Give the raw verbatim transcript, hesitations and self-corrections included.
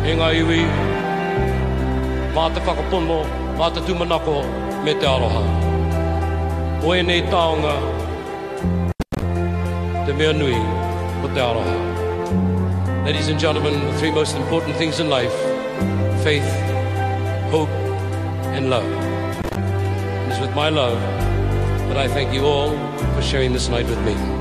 e ngā iwi, mā te whakapono, mā te tūmanako, me te aroha. O e nei taonga, te mea nui o te aroha. Ladies and gentlemen, the three most important things in life, faith, hope, and love. It is with my love that I thank you all for sharing this night with me.